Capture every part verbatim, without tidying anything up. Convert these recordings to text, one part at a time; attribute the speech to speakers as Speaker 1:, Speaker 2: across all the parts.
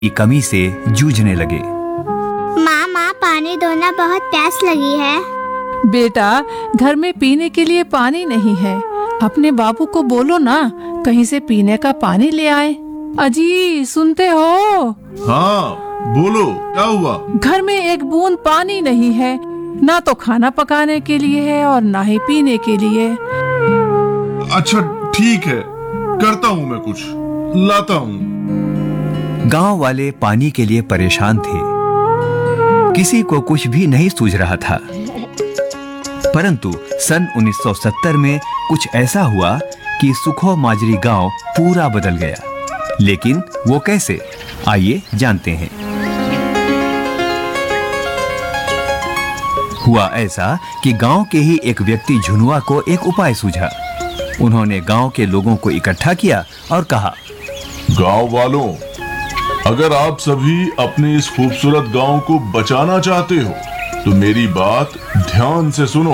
Speaker 1: की कमी से जूझने लगे।
Speaker 2: माँ माँ पानी दो ना, बहुत प्यास लगी है।
Speaker 3: बेटा, घर में पीने के लिए पानी नहीं है। अपने बाबू को बोलो ना, कहीं से पीने का पानी ले आए। अजी, सुनते हो?
Speaker 4: हाँ, बोलो, क्या हुआ?
Speaker 3: घर में एक बूंद पानी नहीं है, ना तो खाना पकाने के लिए है और ना ही पीने के लिए।
Speaker 4: अच्छा ठीक है, करता हूँ मैं कुछ, लाता हूँ।
Speaker 1: गांव वाले पानी के लिए परेशान थे। किसी को कुछ भी नहीं सूझ रहा था। परंतु सन उन्नीस सौ सत्तर में कुछ ऐसा हुआ कि सुखो माजरी गांव पूरा बदल गया। लेकिन वो कैसे, आइए जानते हैं। हुआ ऐसा कि गांव के ही एक व्यक्ति झुनुआ को एक उपाय सूझा। उन्होंने गांव के लोगों को इकट्ठा किया और कहा,
Speaker 4: गांव वालों, अगर आप सभी अपने इस खूबसूरत गांव को बचाना चाहते हो तो मेरी बात ध्यान से सुनो।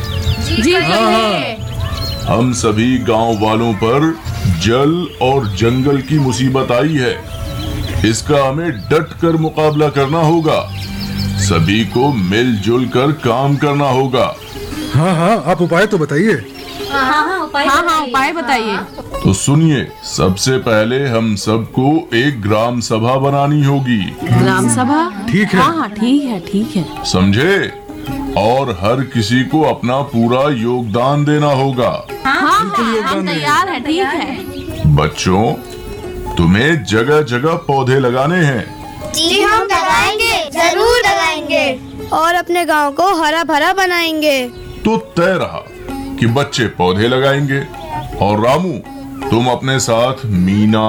Speaker 3: जी कहिए।
Speaker 4: हम सभी गांव वालों पर जल और जंगल की मुसीबत आई है। इसका हमें डट कर मुकाबला करना होगा। सभी को मिलजुल कर काम करना होगा।
Speaker 5: हाँ हाँ, आप उपाय तो बताइए।
Speaker 6: हाँ हाँ उपाय
Speaker 3: हाँ हाँ उपाय बताइए।
Speaker 4: तो सुनिए, सबसे पहले हम सबको एक ग्राम सभा बनानी होगी।
Speaker 3: ग्राम सभा?
Speaker 5: ठीक है।
Speaker 3: हाँ हाँ ठीक है ठीक है।
Speaker 4: समझे? और हर किसी को अपना पूरा योगदान देना होगा।
Speaker 3: हाँ हाँ हम तैयार हैं, ठीक है।
Speaker 4: बच्चों, तुम्हें जगह जगह पौधे लगाने हैं।
Speaker 2: जी हम लगाएंगे, जरूर लगाएंगे।
Speaker 6: और अपने गांव को हरा भरा बनाएंगे।
Speaker 4: तो तय रहा कि बच्चे पौधे लगाएंगे और रामू, तुम अपने साथ मीना,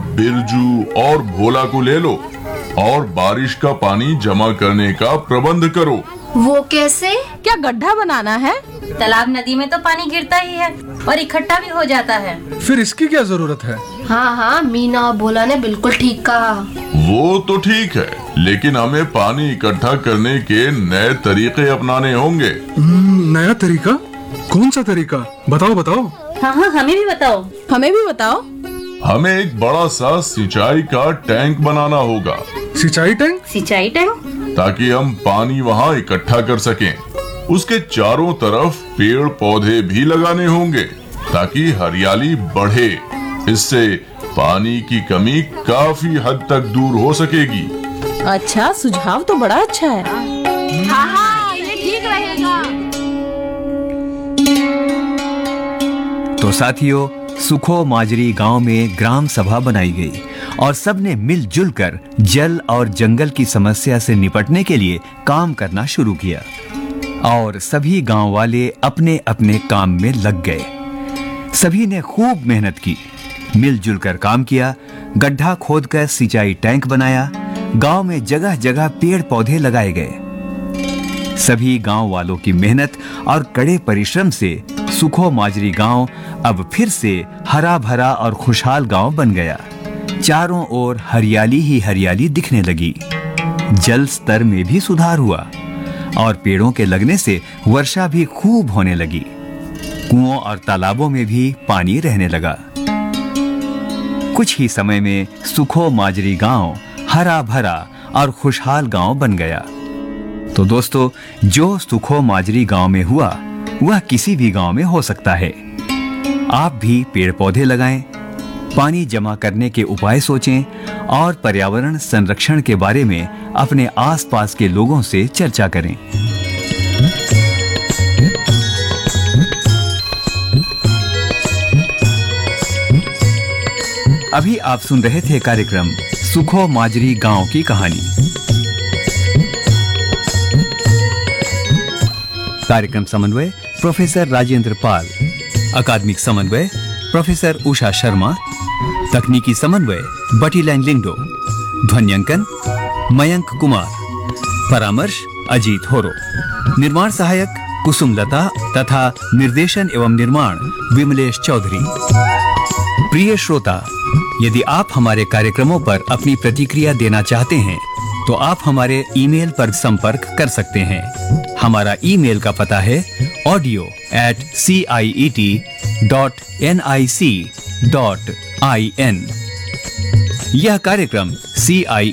Speaker 4: बिरजू और भोला को ले लो और बारिश का पानी जमा करने का प्रबंध करो।
Speaker 6: वो कैसे?
Speaker 3: क्या गड्ढा बनाना है?
Speaker 7: तालाब नदी में तो पानी गिरता ही है और इकट्ठा भी हो जाता है।
Speaker 5: फिर इसकी क्या जरूरत है?
Speaker 6: हाँ हाँ, मीना और भोला ने बिल्कुल ठीक कहा।
Speaker 4: वो तो ठीक है, लेकिन हमें पानी इकट्ठा करने के नए तरीके अपनाने होंगे।
Speaker 5: नया तरीका? कौन सा तरीका? बताओ बताओ।
Speaker 7: हाँ हाँ हमें भी बताओ।
Speaker 3: हमें भी बताओ।
Speaker 4: हमें एक बड़ा सा सिंचाई का टैंक बनाना होगा।
Speaker 5: सिंचाई टैंक?
Speaker 7: सिंचाई टैंक?
Speaker 4: ताकि हम पानी वहाँ इकट्ठा कर सकें। उसके चारों तरफ पेड़ पौधे भी लगाने होंगे ताकि हरियाली बढ़े। इससे पानी की कमी काफी हद तक दूर हो सकेगी।
Speaker 3: अच्छा, सुझाव तो बड़ा अच्छा है। हाँ हाँ ये ठीक रहेगा।
Speaker 1: तो साथियों, सुखो माजरी गांव में ग्राम सभा बनाई गई और सबने मिलजुल कर जल और जंगल की समस्या से निपटने के लिए काम करना शुरू किया। और सभी गांव वाले अपने अपने काम में लग गए। सभी ने खूब मेहनत की, मिलजुल कर काम किया, गड्ढा खोदकर सिंचाई टैंक बनाया, गांव में जगह जगह पेड़ पौधे लगाए गए। सभी गांव वालों की मेहनत और कड़े परिश्रम से सुखो माजरी गांव अब फिर से हरा भरा और खुशहाल गांव बन गया। चारों ओर हरियाली ही हरियाली दिखने लगी। जल स्तर में भी सुधार हुआ और पेड़ों के लगने से वर्षा भी खूब होने लगी। कुओं और तालाबों में भी पानी रहने लगा। कुछ ही समय में सुखो माजरी गांव हरा भरा और खुशहाल गांव बन गया। तो दोस्तों, जो सुखो माजरी गांव में हुआ वह किसी भी गांव में हो सकता है। आप भी पेड़ पौधे लगाएं, पानी जमा करने के उपाय सोचें और पर्यावरण संरक्षण के बारे में अपने आसपास के लोगों से चर्चा करें। अभी आप सुन रहे थे कार्यक्रम सुखो माजरी गांव की कहानी। कार्यक्रम समन्वय प्रोफेसर राजेंद्र पाल, अकादमिक समन्वय प्रोफेसर उषा शर्मा, तकनीकी समन्वय बटी लाइन लिंगडो, ध्वन्यांकन मयंक कुमार, परामर्श अजीत होरो, निर्माण सहायक कुसुम लता तथा निर्देशन एवं निर्माण विमलेश चौधरी। प्रिय श्रोता, यदि आप हमारे कार्यक्रमों पर अपनी प्रतिक्रिया देना चाहते हैं तो आप हमारे ईमेल पर संपर्क कर सकते हैं। हमारा ईमेल का पता है audio eight C I E T dot N I C dot I N. यह कार्यक्रम सी आई